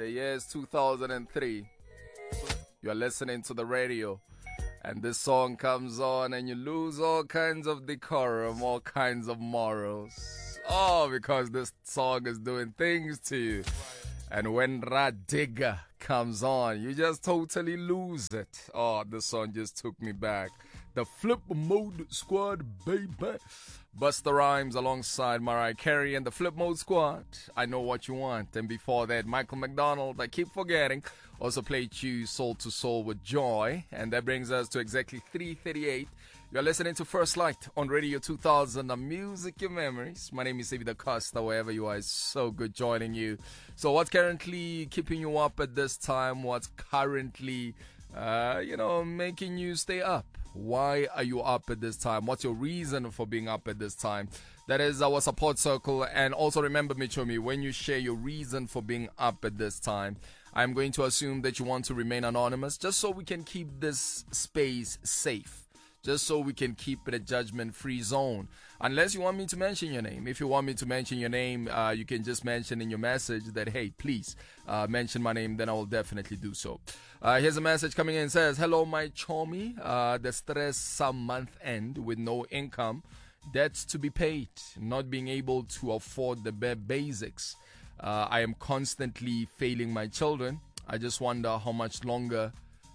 The year is 2003. You're listening to the radio, and this song comes on, and you lose all kinds of decorum, all kinds of morals. Oh, because this song is doing things to you. And when Radiga comes on, you just totally lose it. Oh, this song just took me back. The Flip Mode Squad, baby. Busta Rhymes alongside Mariah Carey and the Flip Mode Squad. I Know What You Want. And before that, Michael McDonald, I keep forgetting, also played you Soul to Soul with Joy. And that brings us to exactly 3:38. You're listening to First Light on Radio 2000, the music, your memories. My name is David Acosta, wherever you are. It's so good joining you. So what's currently keeping you up at this time? What's currently, making you stay up? Why are you up at this time? What's your reason for being up at this time? That is our support circle. And also remember, Michomi, when you share your reason for being up at this time, I'm going to assume that you want to remain anonymous just so we can keep this space safe. Just so we can keep it a judgment-free zone. Unless you want me to mention your name. If you want me to mention your name, you can just mention in your message that, hey, please mention my name. Then I will definitely do so. Here's a message coming in. It says, hello, my chomi. The stress some month end with no income. Debts to be paid. Not being able to afford the bare basics. I am constantly failing my children. I just wonder how much longer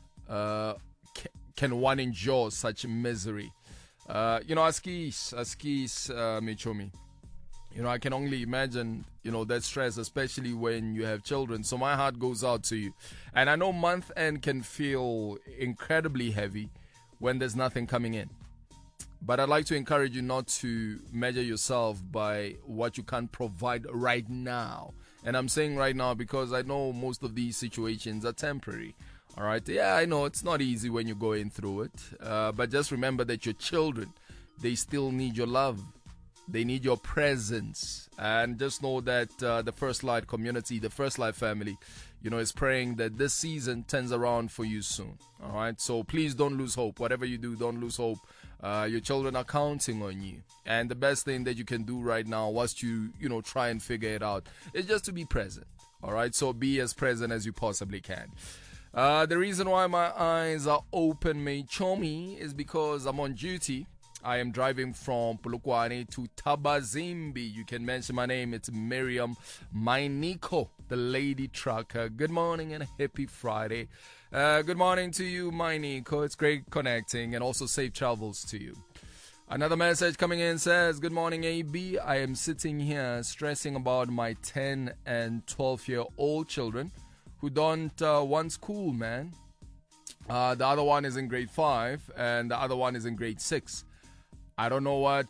can one endure such misery? Askis, Michomi. I can only imagine, that stress, especially when you have children. So my heart goes out to you. And I know month end can feel incredibly heavy when there's nothing coming in. But I'd like to encourage you not to measure yourself by what you can't provide right now. And I'm saying right now because I know most of these situations are temporary. All right. Yeah, I know it's not easy when you're going through it. But just remember that your children, they still need your love. They need your presence. And just know that the First Light community, the First Light family, is praying that this season turns around for you soon. All right. So please don't lose hope. Whatever you do, don't lose hope. Your children are counting on you. And the best thing that you can do right now, whilst you try and figure it out, is just to be present. All right. So be as present as you possibly can. The reason why my eyes are open, me chomi, is because I'm on duty. I am driving from Polokwane to Tabazimbi. You can mention my name. It's Miriam Mainiko, the lady trucker. Good morning and happy Friday. Good morning to you, Mainiko. It's great connecting, and also safe travels to you. Another message coming in says, good morning, AB. I am sitting here stressing about my 10 and 12-year-old children who don't want school, man. The other one is in grade 5 and the other one is in grade 6. I don't know what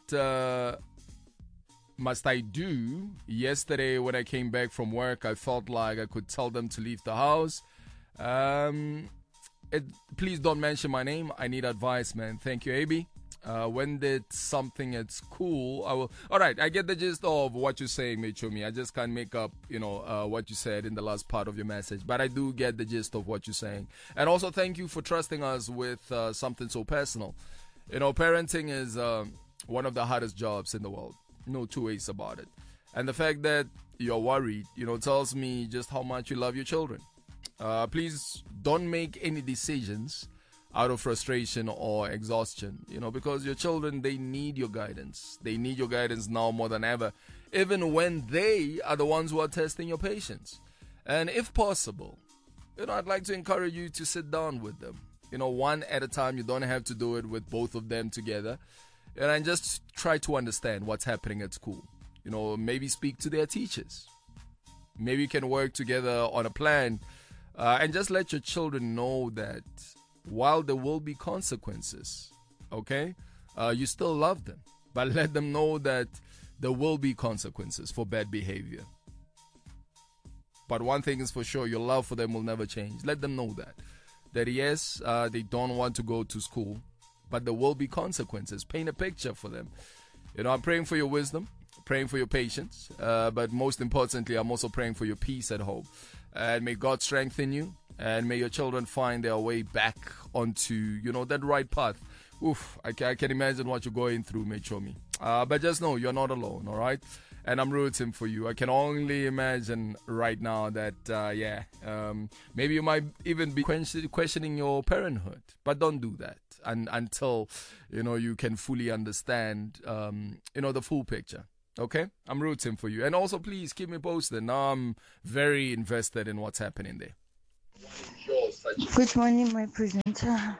must I do. Yesterday when I came back from work, I felt like I could tell them to leave the house. Please don't mention my name. I need advice, man. Thank you, AB. When did something at school, I will. All right, I get the gist of what you're saying, Michomi. I just can't make up, what you said in the last part of your message. But I do get the gist of what you're saying. And also, thank you for trusting us with something so personal. Parenting is one of the hardest jobs in the world. No two ways about it. And the fact that you're worried, tells me just how much you love your children. Please don't make any decisions out of frustration or exhaustion, because your children, they need your guidance. They need your guidance now more than ever, even when they are the ones who are testing your patience. And if possible, I'd like to encourage you to sit down with them, one at a time. You don't have to do it with both of them together. And just try to understand what's happening at school. Maybe speak to their teachers. Maybe you can work together on a plan and just let your children know that while there will be consequences, okay, you still love them, but let them know that there will be consequences for bad behavior. But one thing is for sure, your love for them will never change. Let them know that yes, they don't want to go to school, but there will be consequences. Paint a picture for them. I'm praying for your wisdom, praying for your patience, but most importantly, I'm also praying for your peace at home. And may God strengthen you. And may your children find their way back onto, that right path. Oof, I can imagine what you're going through, Mechomi. But just know you're not alone, all right? and I'm rooting for you. I can only imagine right now that, maybe you might even be questioning your parenthood, but don't do that until, you can fully understand, the full picture. Okay? I'm rooting for you. And also, please keep me posted. Now I'm very invested in what's happening there. Good morning, my presenter.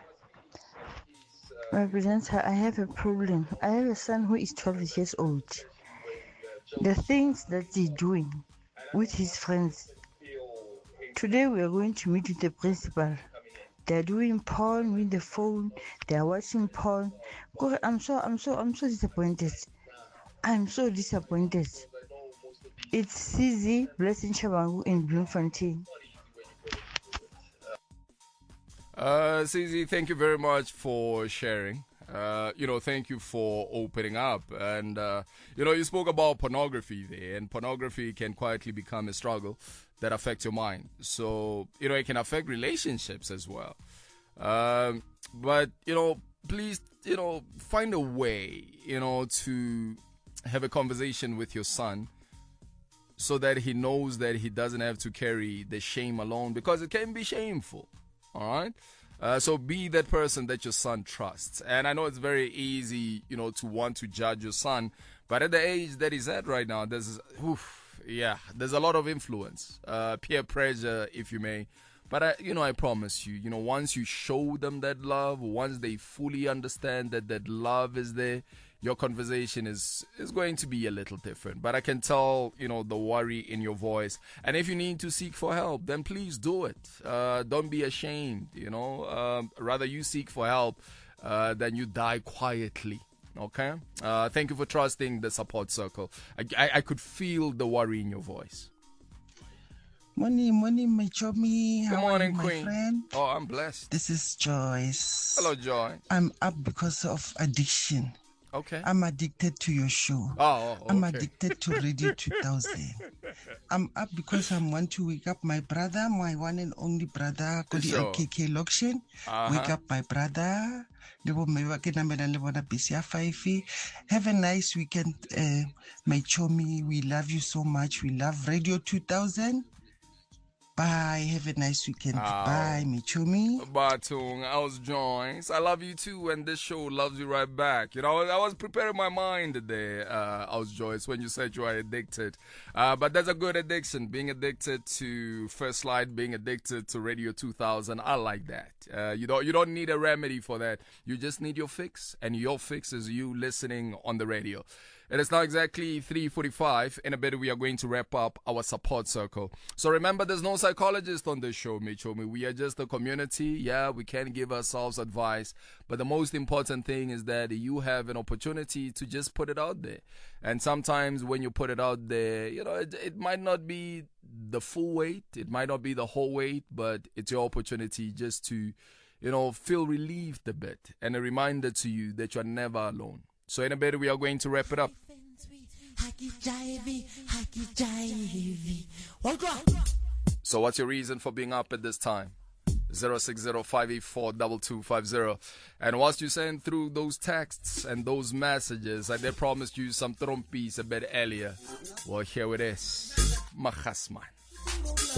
I have a problem. I have a son who is 12 years old. The things that he's doing with his friends. Today we are going to meet with the principal. They are doing porn with the phone. They are watching porn. I'm so disappointed. I'm so disappointed. It's CZ Blessing Chabangu in Bloemfontein. CZ, thank you very much for sharing. Thank you for opening up. And, you spoke about pornography there, and pornography can quietly become a struggle that affects your mind. So, it can affect relationships as well. But, please, find a way, to have a conversation with your son so that he knows that he doesn't have to carry the shame alone, because it can be shameful. All right. So be that person that your son trusts. And I know it's very easy, to want to judge your son. But at the age that he's at right now, there's a lot of influence, peer pressure, if you may. But I promise you, once you show them that love, once they fully understand that love is there, your conversation is going to be a little different. But I can tell, the worry in your voice. And if you need to seek for help, then please do it. Don't be ashamed, rather you seek for help than you die quietly. Okay? Thank you for trusting the support circle. I could feel the worry in your voice. Morning, my chummy. Good morning, my Queen. Friend? Oh, I'm blessed. This is Joyce. Hello, Joy. I'm up because of addiction. Okay. I'm addicted to your show. Oh, okay. I'm addicted to Radio 2000. I'm up because I want to wake up my brother, my one and only brother, Kodi LKK Lokshin. Wake up my brother. Have a nice weekend, my chummy. We love you so much. We love Radio 2000. Bye. Have a nice weekend. Bye, Michumi. Batung, I was Joyce. I love you too, and this show loves you right back. I was preparing my mind today. I was Joyce when you said you are addicted. But there's a good addiction. Being addicted to First Light, being addicted to Radio 2000. I like that. You don't need a remedy for that. You just need your fix, and your fix is you listening on the radio. It is now exactly 3:45. In a bit, we are going to wrap up our support circle. So remember, there's no psychologist on this show, Michomi. We are just a community. Yeah, we can give ourselves advice. But the most important thing is that you have an opportunity to just put it out there. And sometimes when you put it out there, it might not be the full weight. It might not be the whole weight, but it's your opportunity just to, feel relieved a bit. And a reminder to you that you're never alone. So in a bit, we are going to wrap it up. So what's your reason for being up at this time? 060-584-2250. And whilst you send through those texts and those messages, I did promise you some trompies a bit earlier. Well, here it is. Mahasman.